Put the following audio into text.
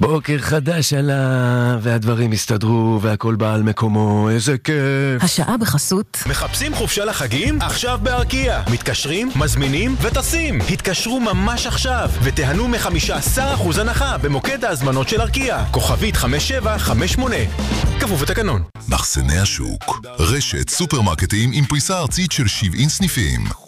בוקר חדש עלה, והדברים הסתדרו, והכל בא על מקומו, איזה כיף. השעה בחסות. מחפשים חופשה לחגים? עכשיו בארקיע. מתקשרים, מזמינים וטסים. התקשרו ממש עכשיו, ותיהנו מ15% הנחה במוקד ההזמנות של ארקיע. כוכבית 5758. כפוף לתקנון. מחסני השוק, רשת סופרמרקטים עם פריסה ארצית של 70 סניפים.